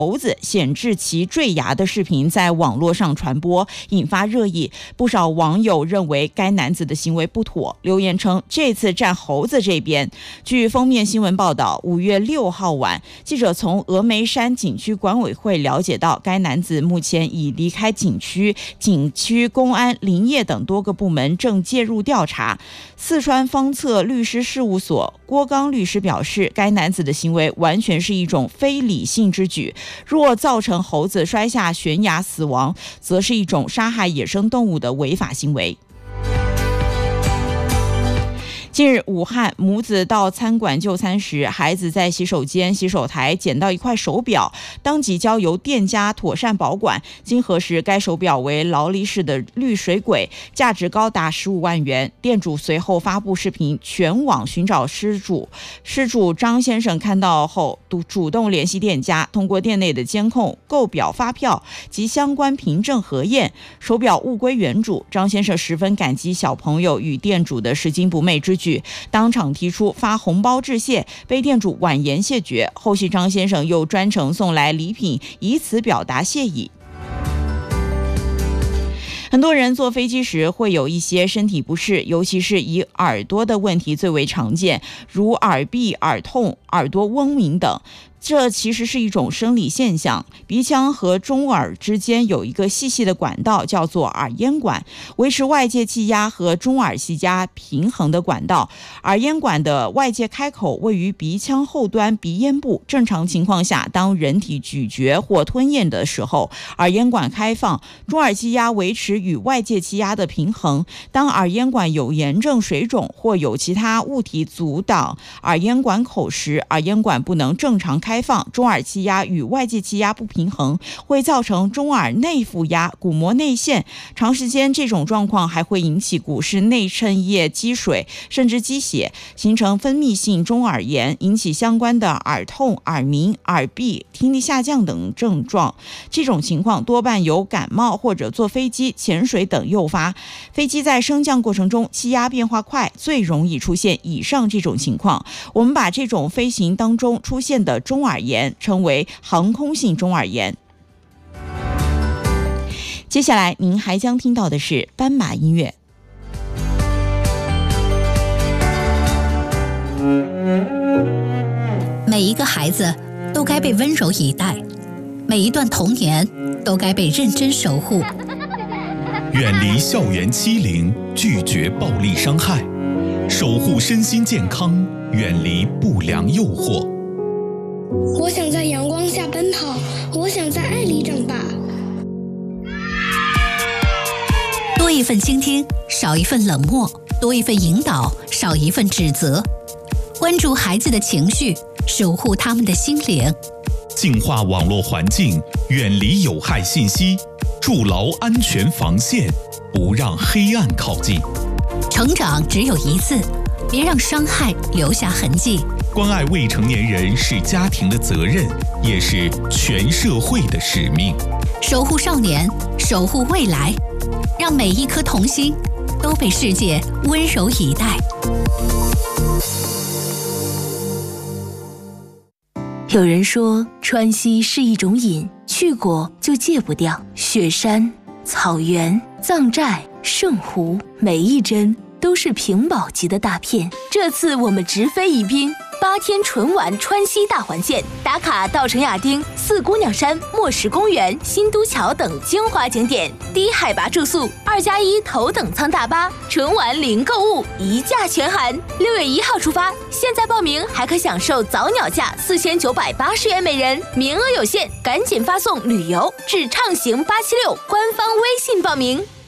猴子显示其坠崖的视频在网络上传播，引发热议。不少网友认为该男子的行为不妥，留言称这次站猴子这边。据封面新闻报道，5月6号晚，记者从峨眉山景区管委会了解到，该男子目前已离开景区，景区公安、林业等多个部门正介入调查。四川方策律师事务所郭刚律师表示，该男子的行为完全是一种非理性之举，若造成猴子摔下悬崖死亡，则是一种杀害野生动物的违法行为。近日，武汉母子到餐馆就餐时，孩子在洗手间洗手台捡到一块手表，当即交由店家妥善保管。经核实，该手表为劳力士的绿水鬼，价值高达15万元。店主随后发布视频，全网寻找失主。失主张先生看到后主动联系店家，通过店内的监控、购表发票及相关凭证核验，手表物归原主。张先生十分感激小朋友与店主的拾金不昧之举，当场提出发红包致谢，被店主婉言谢绝。后续张先生又专程送来礼品，以此表达谢意。很多人坐飞机时会有一些身体不适，尤其是以耳朵的问题最为常见，如耳闭、耳痛、耳朵嗡鸣等。这其实是一种生理现象。鼻腔和中耳之间有一个细细的管道，叫做耳咽管，维持外界气压和中耳气压平衡的管道。耳咽管的外界开口位于鼻腔后端鼻咽部。正常情况下，当人体咀嚼或吞咽的时候，耳咽管开放，中耳气压维持与外界气压的平衡。当耳咽管有炎症、水肿或有其他物体阻挡耳咽管口时，耳咽管不能正常开放，中耳气压与外界气压不平衡，会造成中耳内负压、鼓膜内陷。长时间这种状况还会引起骨室内衬叶积水，甚至积血，形成分泌性中耳炎，引起相关的耳痛、耳鸣、耳闭、听力下降等症状。这种情况多半由感冒或者坐飞机、潜水等诱发。飞机在升降过程中气压变化快，最容易出现以上这种情况。我们把这种飞行当中出现的中耳炎称为航空性中耳炎。接下来您还将听到的是斑马音乐。 每一个孩子都该被温柔以待，每一段童年都该被认真守护。 远离校园欺凌，拒绝暴力伤害，守护身心健康，远离不良诱惑。 我想在阳光下奔跑，我想在爱里长大。 多一份倾听，少一份冷漠；多一份引导，少一份指责。关注孩子的情绪，守护他们的心灵。 净化网络环境，远离有害信息，筑牢安全防线，不让黑暗靠近。 成长只有一次，别让伤害留下痕迹。 关爱未成年人是家庭的责任，也是全社会的使命。 守护少年，守护未来，让每一颗童心都被世界温柔以待。 有人说，川西是一种瘾，去过就戒不掉。雪山、草原、藏寨、圣湖，每一帧都是屏保级的大片。这次我们直飞宜宾，8天纯玩川西大环线，打卡稻城亚丁、四姑娘山、墨石公园、新都桥等精华景点，低海拔住宿，2+1头等舱大巴，纯玩零购物，一价全含。6月1号出发，现在报名还可享受早鸟价4980元每人，名额有限，赶紧发送旅游至畅行876官方微信报名。